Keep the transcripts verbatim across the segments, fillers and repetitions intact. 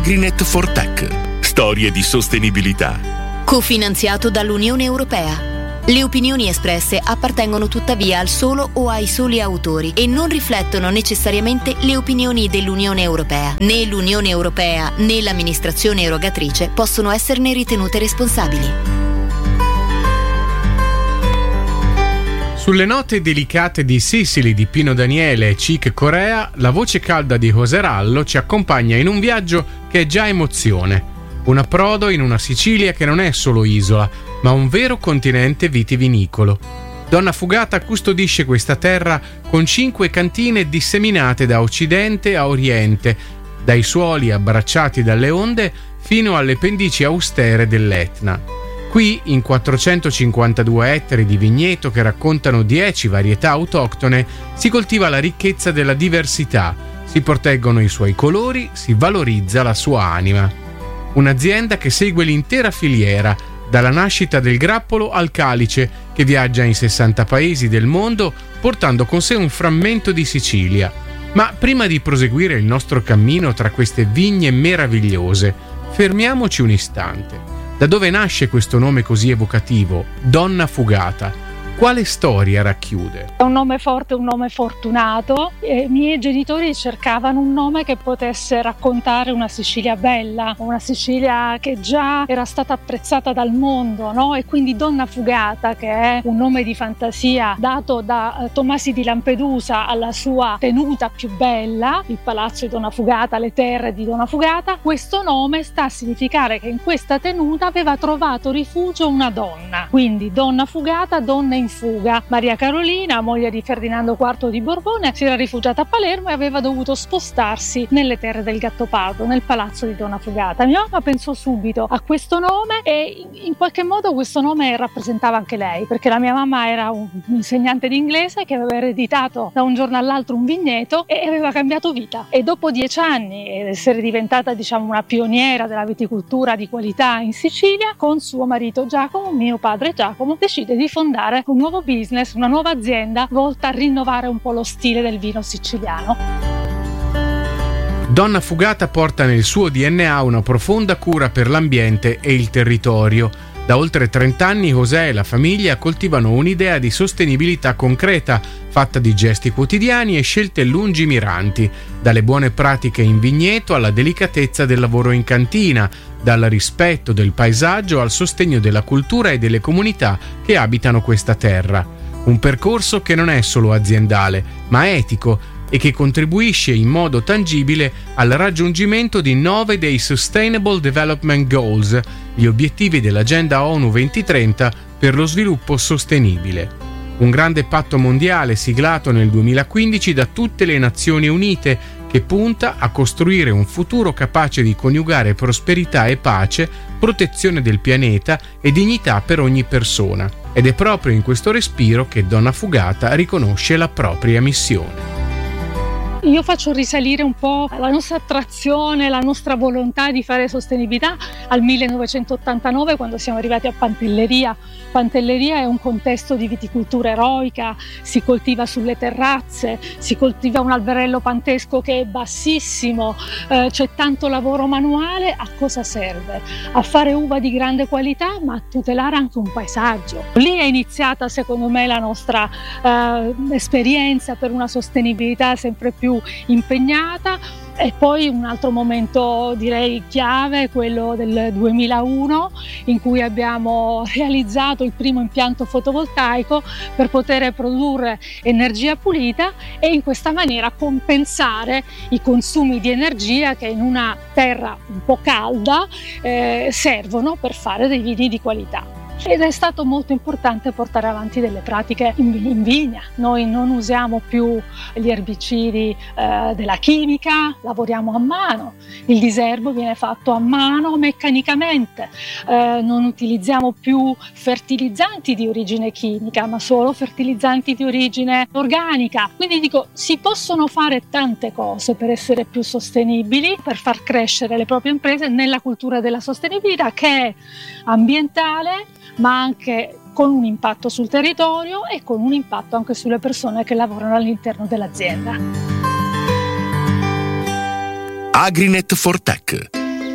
Agrinet for Tech. Storie di sostenibilità. Cofinanziato dall'Unione Europea. Le opinioni espresse appartengono tuttavia al solo o ai soli autori e non riflettono necessariamente le opinioni dell'Unione Europea. Né l'Unione Europea né l'amministrazione erogatrice possono esserne ritenute responsabili. Sulle note delicate di Sicily di Pino Daniele e Chick Corea, la voce calda di José Rallo ci accompagna in un viaggio che è già emozione. Un approdo in una Sicilia che non è solo isola, ma un vero continente vitivinicolo. Donna Fugata custodisce questa terra con cinque cantine disseminate da occidente a oriente, dai suoli abbracciati dalle onde fino alle pendici austere dell'Etna. Qui, in quattrocentocinquantadue ettari di vigneto che raccontano dieci varietà autoctone, si coltiva la ricchezza della diversità, si proteggono i suoi colori, si valorizza la sua anima. Un'azienda che segue l'intera filiera, dalla nascita del grappolo al calice, che viaggia in sessanta paesi del mondo portando con sé un frammento di Sicilia. Ma prima di proseguire il nostro cammino tra queste vigne meravigliose, fermiamoci un istante. Da dove nasce questo nome così evocativo, Donna Fugata? Quale storia racchiude? È un nome forte, un nome fortunato. I miei genitori cercavano un nome che potesse raccontare una Sicilia bella, una Sicilia che già era stata apprezzata dal mondo, no? E quindi Donna Fugata, che è un nome di fantasia dato da Tomasi di Lampedusa alla sua tenuta più bella, il palazzo di Donna Fugata, le terre di Donna Fugata, questo nome sta a significare che in questa tenuta aveva trovato rifugio una donna. Quindi Donna Fugata, donna in fuga. Maria Carolina, moglie di Ferdinando quarto di Borbone, si era rifugiata a Palermo e aveva dovuto spostarsi nelle terre del Gattopardo, nel palazzo di Donna Fugata. Mia mamma pensò subito a questo nome e in qualche modo questo nome rappresentava anche lei, perché la mia mamma era un insegnante di inglese che aveva ereditato da un giorno all'altro un vigneto e aveva cambiato vita. E dopo dieci anni ed essere diventata, diciamo, una pioniera della viticoltura di qualità in Sicilia, con suo marito Giacomo, mio padre Giacomo, decide di fondare un nuovo business, una nuova azienda volta a rinnovare un po' lo stile del vino siciliano. Donna Fugata porta nel suo D N A una profonda cura per l'ambiente e il territorio. Da oltre trenta anni José e la famiglia coltivano un'idea di sostenibilità concreta, fatta di gesti quotidiani e scelte lungimiranti, dalle buone pratiche in vigneto alla delicatezza del lavoro in cantina, dal rispetto del paesaggio al sostegno della cultura e delle comunità che abitano questa terra. Un percorso che non è solo aziendale, ma etico e che contribuisce in modo tangibile al raggiungimento di nove dei Sustainable Development Goals, gli obiettivi dell'Agenda ONU duemilatrenta per lo sviluppo sostenibile. Un grande patto mondiale siglato nel duemilaquindici da tutte le Nazioni Unite che punta a costruire un futuro capace di coniugare prosperità e pace, protezione del pianeta e dignità per ogni persona. Ed è proprio in questo respiro che Donna Fugata riconosce la propria missione. Io faccio risalire un po' la nostra attrazione, la nostra volontà di fare sostenibilità al millenovecentottantanove, quando siamo arrivati a Pantelleria. Pantelleria è un contesto di viticoltura eroica, si coltiva sulle terrazze, si coltiva un alberello pantesco che è bassissimo, eh, c'è tanto lavoro manuale. A cosa serve? A fare uva di grande qualità, ma a tutelare anche un paesaggio. Lì è iniziata, secondo me, la nostra eh, esperienza per una sostenibilità sempre più impegnata. E poi un altro momento, direi, chiave è quello del duemilauno, in cui abbiamo realizzato il primo impianto fotovoltaico per poter produrre energia pulita e in questa maniera compensare i consumi di energia che in una terra un po' calda eh, servono per fare dei vini di qualità. Ed è stato molto importante portare avanti delle pratiche in, in vigna. Noi non usiamo più gli erbicidi eh, della chimica, lavoriamo a mano, il diserbo viene fatto a mano meccanicamente, eh, non utilizziamo più fertilizzanti di origine chimica, ma solo fertilizzanti di origine organica. Quindi dico, si possono fare tante cose per essere più sostenibili, per far crescere le proprie imprese nella cultura della sostenibilità, che è ambientale, ma anche con un impatto sul territorio e con un impatto anche sulle persone che lavorano all'interno dell'azienda. Agrinet for Tech.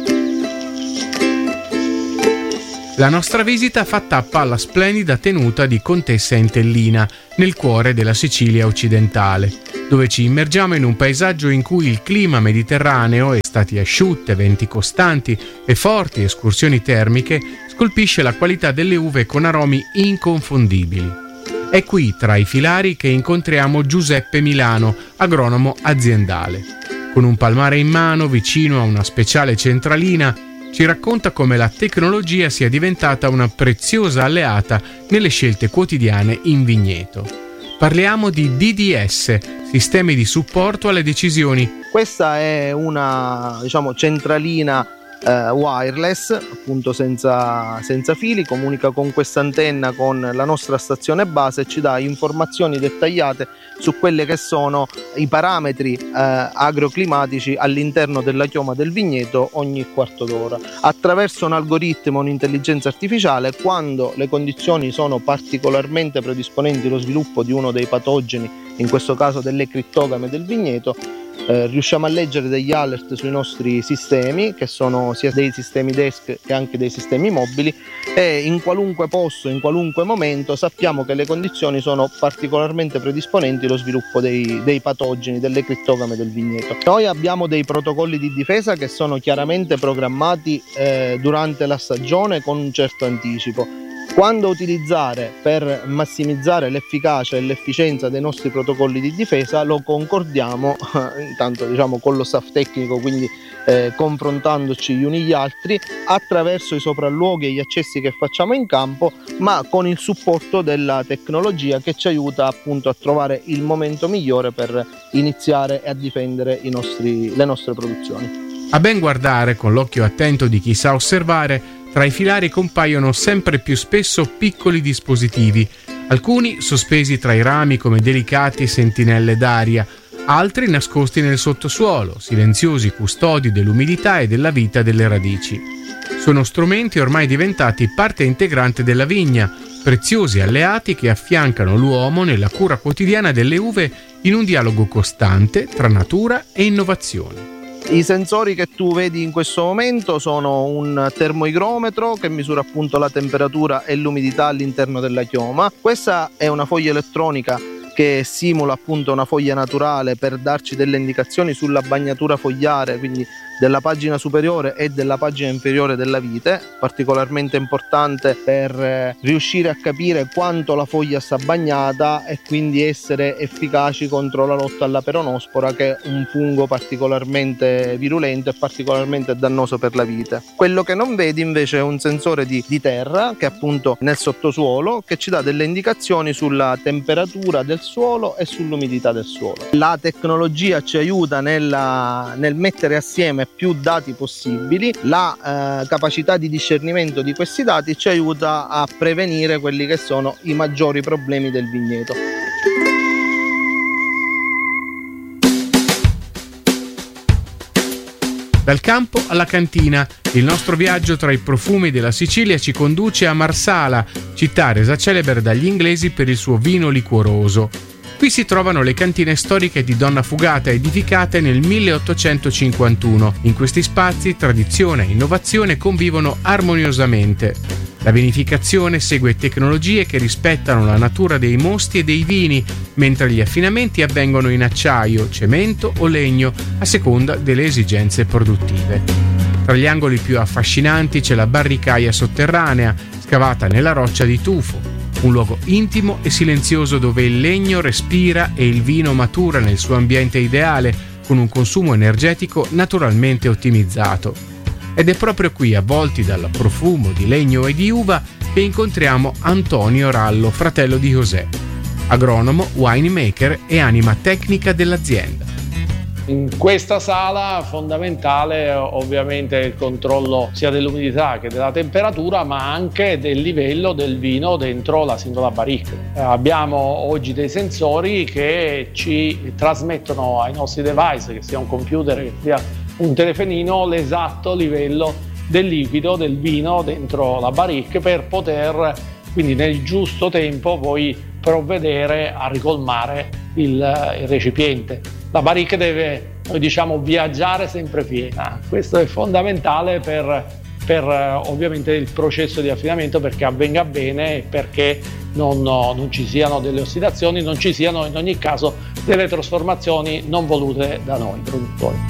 La nostra visita fa tappa alla splendida tenuta di Contessa Entellina, nel cuore della Sicilia occidentale, dove ci immergiamo in un paesaggio in cui il clima mediterraneo, estati asciutte, venti costanti e forti escursioni termiche, scolpisce la qualità delle uve con aromi inconfondibili. È qui, tra i filari, che incontriamo Giuseppe Milano, agronomo aziendale. Con un palmare in mano, vicino a una speciale centralina, ci racconta come la tecnologia sia diventata una preziosa alleata nelle scelte quotidiane in vigneto. Parliamo di D D S, sistemi di supporto alle decisioni. Questa è una, diciamo, centralina eh, wireless, appunto senza, senza fili, comunica con questa antenna con la nostra stazione base e ci dà informazioni dettagliate su quelle che sono i parametri eh, agroclimatici all'interno della chioma del vigneto ogni quarto d'ora. Attraverso un algoritmo, un'intelligenza artificiale, quando le condizioni sono particolarmente predisponenti allo sviluppo di uno dei patogeni, in questo caso delle crittogame del vigneto, Eh, riusciamo a leggere degli alert sui nostri sistemi, che sono sia dei sistemi desk che anche dei sistemi mobili, e in qualunque posto, in qualunque momento sappiamo che le condizioni sono particolarmente predisponenti allo sviluppo dei, dei patogeni, delle crittogame del vigneto. Noi abbiamo dei protocolli di difesa che sono chiaramente programmati eh, durante la stagione con un certo anticipo. Quando utilizzare per massimizzare l'efficacia e l'efficienza dei nostri protocolli di difesa lo concordiamo eh, intanto diciamo con lo staff tecnico, quindi eh, confrontandoci gli uni gli altri attraverso i sopralluoghi e gli accessi che facciamo in campo, ma con il supporto della tecnologia che ci aiuta appunto a trovare il momento migliore per iniziare a difendere i nostri, le nostre produzioni. A ben guardare, con l'occhio attento di chi sa osservare, tra i filari compaiono sempre più spesso piccoli dispositivi, alcuni sospesi tra i rami come delicati sentinelle d'aria, altri nascosti nel sottosuolo, silenziosi custodi dell'umidità e della vita delle radici. Sono strumenti ormai diventati parte integrante della vigna, preziosi alleati che affiancano l'uomo nella cura quotidiana delle uve in un dialogo costante tra natura e innovazione. I sensori che tu vedi in questo momento sono un termoigrometro che misura appunto la temperatura e l'umidità all'interno della chioma. Questa è una foglia elettronica che simula appunto una foglia naturale per darci delle indicazioni sulla bagnatura fogliare, quindi della pagina superiore e della pagina inferiore della vite, particolarmente importante per eh, riuscire a capire quanto la foglia sta bagnata e quindi essere efficaci contro la lotta alla peronospora, che è un fungo particolarmente virulento e particolarmente dannoso per la vite. Quello che non vedi invece è un sensore di, di terra che è appunto nel sottosuolo, che ci dà delle indicazioni sulla temperatura del suolo e sull'umidità del suolo. La tecnologia ci aiuta nella, nel mettere assieme più dati possibili. La eh, capacità di discernimento di questi dati ci aiuta a prevenire quelli che sono i maggiori problemi del vigneto. Dal campo alla cantina, il nostro viaggio tra i profumi della Sicilia ci conduce a Marsala, città resa celebre dagli inglesi per il suo vino liquoroso. Qui si trovano le cantine storiche di Donna Fugata, edificate nel milleottocentocinquantuno. In questi spazi tradizione e innovazione convivono armoniosamente. La vinificazione segue tecnologie che rispettano la natura dei mosti e dei vini, mentre gli affinamenti avvengono in acciaio, cemento o legno, a seconda delle esigenze produttive. Tra gli angoli più affascinanti c'è la barricaia sotterranea, scavata nella roccia di tufo. Un luogo intimo e silenzioso dove il legno respira e il vino matura nel suo ambiente ideale, con un consumo energetico naturalmente ottimizzato. Ed è proprio qui, avvolti dal profumo di legno e di uva, che incontriamo Antonio Rallo, fratello di José, agronomo, winemaker e anima tecnica dell'azienda. In questa sala fondamentale ovviamente il controllo sia dell'umidità che della temperatura, ma anche del livello del vino dentro la singola barrique. Abbiamo oggi dei sensori che ci trasmettono ai nostri device, che sia un computer, che sia un telefonino, l'esatto livello del liquido del vino dentro la barrique, per poter quindi nel giusto tempo poi provvedere a ricolmare il, il recipiente. La barrique deve, noi diciamo, viaggiare sempre piena. Questo è fondamentale per per eh, ovviamente il processo di affinamento, perché avvenga bene e perché non, no, non ci siano delle ossidazioni, non ci siano in ogni caso delle trasformazioni non volute da noi produttori.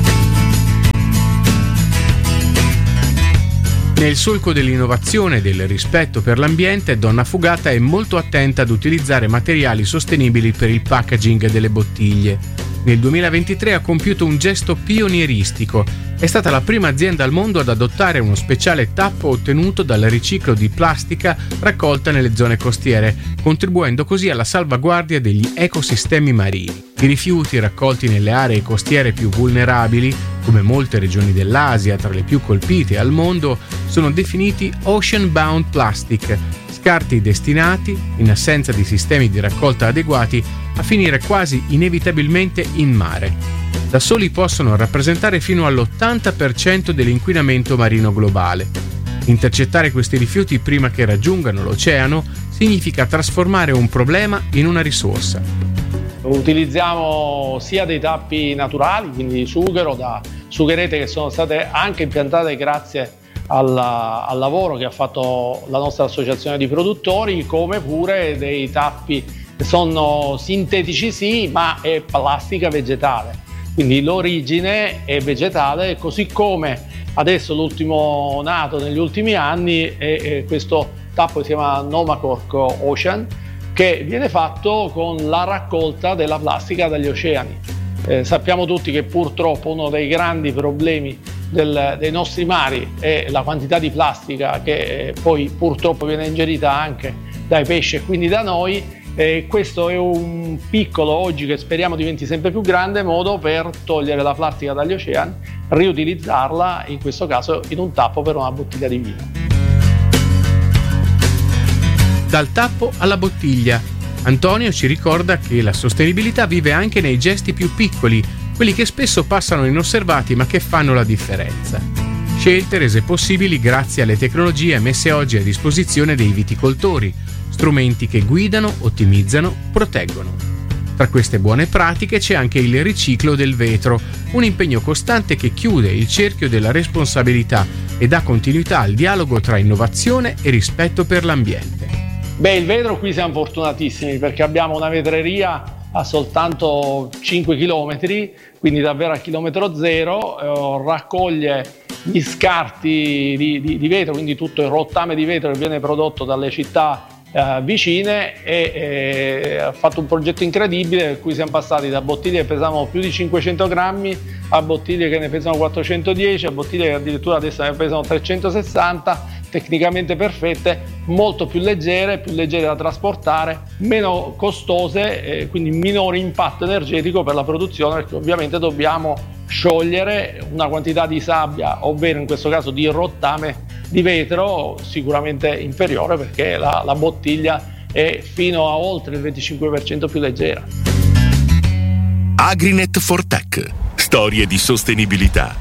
Nel solco dell'innovazione e del rispetto per l'ambiente, Donna Fugata è molto attenta ad utilizzare materiali sostenibili per il packaging delle bottiglie. Nel duemilaventitré ha compiuto un gesto pionieristico. È stata la prima azienda al mondo ad adottare uno speciale tappo ottenuto dal riciclo di plastica raccolta nelle zone costiere, contribuendo così alla salvaguardia degli ecosistemi marini. I rifiuti raccolti nelle aree costiere più vulnerabili, come molte regioni dell'Asia, tra le più colpite al mondo, sono definiti ocean-bound plastic, scarti destinati, in assenza di sistemi di raccolta adeguati, a finire quasi inevitabilmente in mare. Da soli possono rappresentare fino all'ottanta per cento dell'inquinamento marino globale. Intercettare questi rifiuti prima che raggiungano l'oceano significa trasformare un problema in una risorsa. Utilizziamo sia dei tappi naturali, quindi sughero, da sugherete che sono state anche impiantate grazie alla, al lavoro che ha fatto la nostra associazione di produttori, come pure dei tappi che sono sintetici sì, ma è plastica vegetale. Quindi l'origine è vegetale, così come adesso l'ultimo nato negli ultimi anni è, è questo tappo che si chiama Nomacork Ocean, che viene fatto con la raccolta della plastica dagli oceani. Eh, sappiamo tutti che purtroppo uno dei grandi problemi del, dei nostri mari è la quantità di plastica che eh, poi purtroppo viene ingerita anche dai pesci e quindi da noi. E questo è un piccolo, oggi che speriamo diventi sempre più grande, modo per togliere la plastica dagli oceani, riutilizzarla, in questo caso in un tappo per una bottiglia di vino. Dal tappo alla bottiglia. Antonio ci ricorda che la sostenibilità vive anche nei gesti più piccoli, quelli che spesso passano inosservati ma che fanno la differenza. Scelte rese possibili grazie alle tecnologie messe oggi a disposizione dei viticoltori, strumenti che guidano, ottimizzano, proteggono. Tra queste buone pratiche c'è anche il riciclo del vetro, un impegno costante che chiude il cerchio della responsabilità e dà continuità al dialogo tra innovazione e rispetto per l'ambiente. Beh, il vetro qui siamo fortunatissimi perché abbiamo una vetreria a soltanto cinque chilometri, quindi davvero a chilometro zero, eh, raccoglie gli scarti di, di, di vetro, quindi tutto il rottame di vetro che viene prodotto dalle città eh, vicine e eh, ha fatto un progetto incredibile per cui siamo passati da bottiglie che pesavano più di cinquecento grammi a bottiglie che ne pesano quattrocentodieci, a bottiglie che addirittura adesso ne pesano trecentosessanta, tecnicamente perfette, molto più leggere, più leggere da trasportare, meno costose, eh, quindi minore impatto energetico per la produzione, perché ovviamente dobbiamo sciogliere una quantità di sabbia, ovvero in questo caso di rottame di vetro sicuramente inferiore, perché la, la bottiglia è fino a oltre il venticinque per cento più leggera. Agrinet for Tech. Storie di sostenibilità.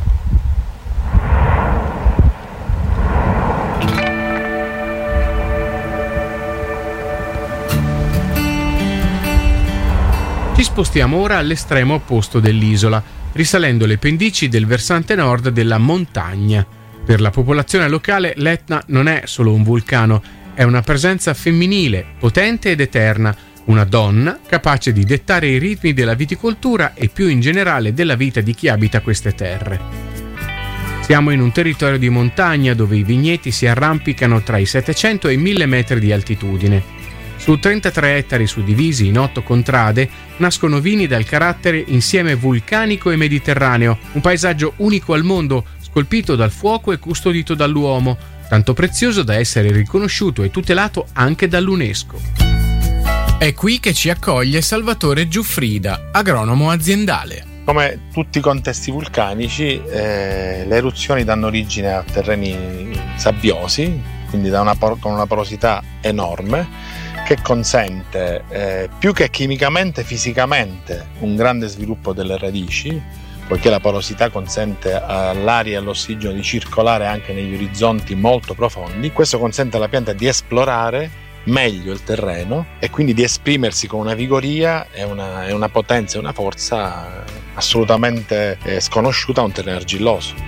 Ci spostiamo ora all'estremo opposto dell'isola, risalendo le pendici del versante nord della montagna. Per la popolazione locale l'Etna non è solo un vulcano, è una presenza femminile, potente ed eterna, una donna capace di dettare i ritmi della viticoltura e più in generale della vita di chi abita queste terre. Siamo in un territorio di montagna dove i vigneti si arrampicano tra i settecento e i mille metri di altitudine. Su trentatré ettari suddivisi in otto contrade nascono vini dal carattere insieme vulcanico e mediterraneo, un paesaggio unico al mondo, scolpito dal fuoco e custodito dall'uomo, tanto prezioso da essere riconosciuto e tutelato anche dall'UNESCO. È qui che ci accoglie Salvatore Giuffrida, agronomo aziendale. Come tutti i contesti vulcanici, eh, le eruzioni danno origine a terreni sabbiosi, quindi da una, con una porosità enorme, che consente eh, più che chimicamente, fisicamente un grande sviluppo delle radici, poiché la porosità consente all'aria e all'ossigeno di circolare anche negli orizzonti molto profondi. Questo consente alla pianta di esplorare meglio il terreno e quindi di esprimersi con una vigoria e una, e una potenza e una forza assolutamente eh, sconosciuta a un terreno argilloso.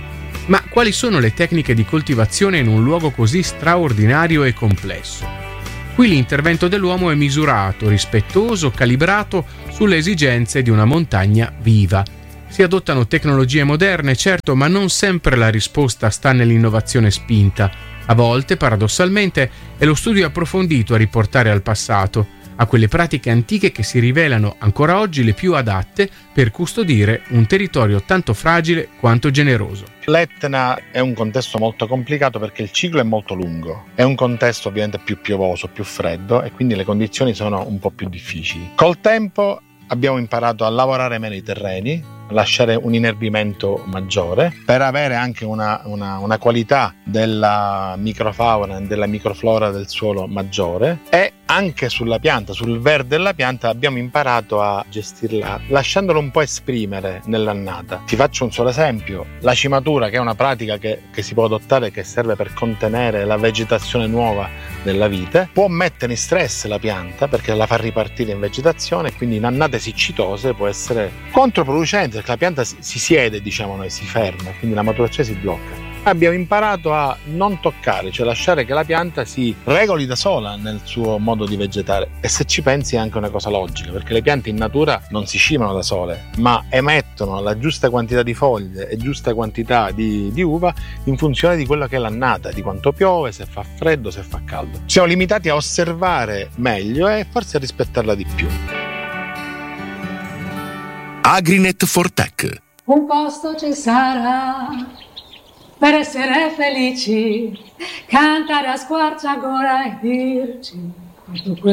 Ma quali sono le tecniche di coltivazione in un luogo così straordinario e complesso? Qui l'intervento dell'uomo è misurato, rispettoso, calibrato sulle esigenze di una montagna viva. Si adottano tecnologie moderne, certo, ma non sempre la risposta sta nell'innovazione spinta. A volte, paradossalmente, è lo studio approfondito a riportare al passato, a quelle pratiche antiche che si rivelano ancora oggi le più adatte per custodire un territorio tanto fragile quanto generoso. L'Etna è un contesto molto complicato perché il ciclo è molto lungo, è un contesto ovviamente più piovoso, più freddo e quindi le condizioni sono un po' più difficili. Col tempo abbiamo imparato a lavorare meno i terreni, a lasciare un inerbimento maggiore per avere anche una, una, una qualità della microfauna e della microflora del suolo maggiore, e anche sulla pianta, sul verde della pianta abbiamo imparato a gestirla lasciandolo un po' esprimere nell'annata. Ti faccio un solo esempio: la cimatura, che è una pratica che, che si può adottare, che serve per contenere la vegetazione nuova della vite, può mettere in stress la pianta perché la fa ripartire in vegetazione, e quindi in annate siccitose può essere controproducente perché la pianta si, si siede, diciamo noi, si ferma, quindi la maturazione si blocca. Abbiamo imparato a non toccare, cioè lasciare che la pianta si regoli da sola nel suo modo di vegetare. E se ci pensi è anche una cosa logica, perché le piante in natura non si cimano da sole, ma emettono la giusta quantità di foglie e giusta quantità di, di uva in funzione di quello che è l'annata, di quanto piove, se fa freddo, se fa caldo. Siamo limitati a osservare meglio e forse a rispettarla di più. Agrinet for Tech. Un posto ci sarà per essere felici, cantare a squarciagola e dirci quanto